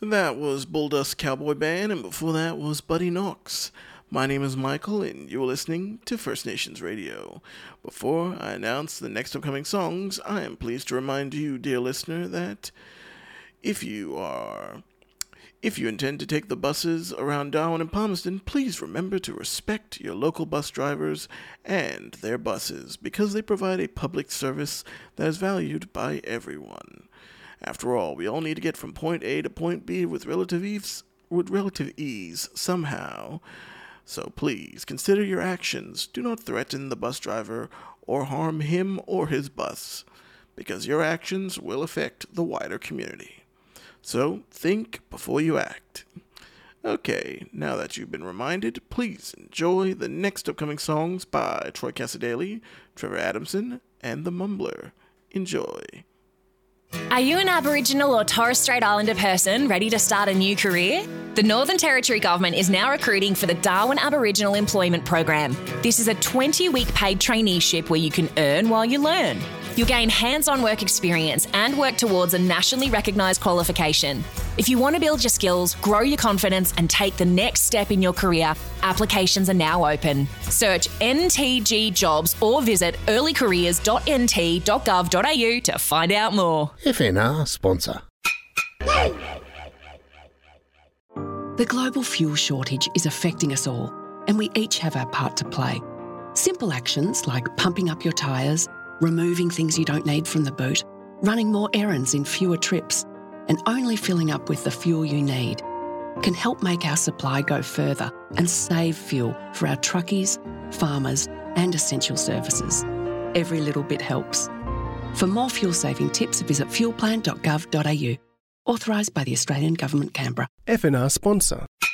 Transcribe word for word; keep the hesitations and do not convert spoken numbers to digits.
That was Bulldust Cowboy Band, and before that was Buddy Knox. My name is Michael, and you're listening to First Nations Radio. Before I announce the next upcoming songs, I am pleased to remind you, dear listener, that if you are... If you intend to take the buses around Darwin and Palmerston, please remember to respect your local bus drivers and their buses, because they provide a public service that is valued by everyone. After all, we all need to get from point A to point B with relative ease, with relative ease somehow. So please, consider your actions. Do not threaten the bus driver or harm him or his bus, because your actions will affect the wider community. So think before you act. Okay, now that you've been reminded, please enjoy the next upcoming songs by Troy Casadele, Trevor Adamson, and The Mumbler. Enjoy. Are you an Aboriginal or Torres Strait Islander person ready to start a new career? The Northern Territory Government is now recruiting for the Darwin Aboriginal Employment Program. This is a twenty-week paid traineeship where you can earn while you learn. You'll gain hands-on work experience and work towards a nationally recognised qualification. If you want to build your skills, grow your confidence and take the next step in your career, applications are now open. Search N T G Jobs or visit early careers dot n t dot gov dot a u to find out more. F N R sponsor. The global fuel shortage is affecting us all, and we each have our part to play. Simple actions like pumping up your tyres, removing things you don't need from the boot, running more errands in fewer trips, and only filling up with the fuel you need can help make our supply go further and save fuel for our truckies, farmers, and essential services. Every little bit helps. For more fuel-saving tips, visit fuel plan dot gov dot a u. Authorised by the Australian Government, Canberra. F N R sponsor.